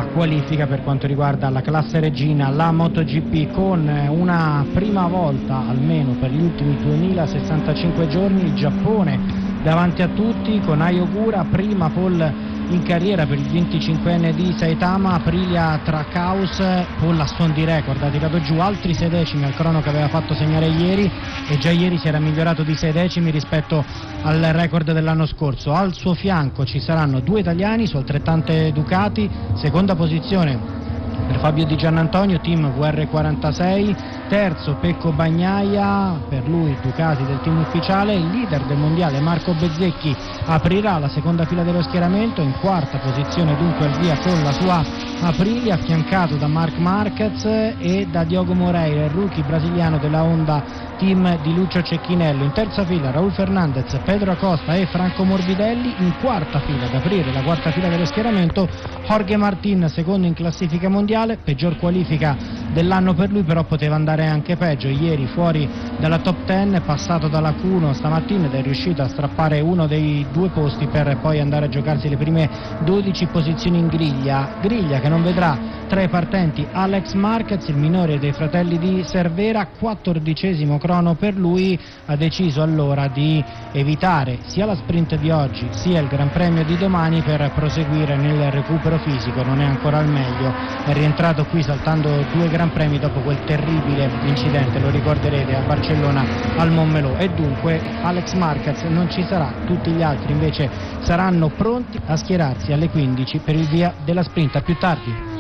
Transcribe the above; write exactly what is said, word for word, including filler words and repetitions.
la qualifica per quanto riguarda la classe regina, la MotoGP, con una prima volta almeno per gli ultimi duemilasessantacinque giorni il Giappone davanti a tutti, con Ai Ogura, prima pole in carriera per il venticinquenne di Saitama, Aprilia Trackhouse, pole a suon di record, ha tirato giù altri sei decimi al crono che aveva fatto segnare ieri, e già ieri si era migliorato di sei decimi rispetto al record dell'anno scorso. Al suo fianco ci saranno due italiani su altrettante Ducati, seconda posizione per Fabio Di Giannantonio, team V R quarantasei, terzo Pecco Bagnaia, per lui Ducati del team ufficiale, il leader del mondiale Marco Bezzecchi aprirà la seconda fila dello schieramento, in quarta posizione dunque al via con la sua Aprilia, affiancato da Marc Marquez e da Diogo Moreira, il rookie brasiliano della Honda team di Lucio Cecchinello. In terza fila Raul Fernandez, Pedro Acosta e Franco Morbidelli. In quarta fila, ad aprire la quarta fila dello schieramento, Jorge Martin, secondo in classifica mondiale, peggior qualifica dell'anno per lui, però poteva andare anche peggio. Ieri fuori dalla top dieci, passato dalla Q uno stamattina ed è riuscito a strappare uno dei due posti per poi andare a giocarsi le prime dodici posizioni in griglia. Griglia che non vedrà tra i partenti Alex Marquez, il minore dei fratelli di Cervera, quattordicesimo crono per lui. Ha deciso allora di evitare sia la sprint di oggi sia il Gran Premio di domani per proseguire nel recupero fisico, non è ancora al meglio, è rientrato qui saltando due Gran Premi dopo quel terribile incidente, lo ricorderete, a Barcellona al Montmeló, e dunque Alex Marquez non ci sarà, tutti gli altri invece saranno pronti a schierarsi alle quindici per il via della sprint. A più tardi.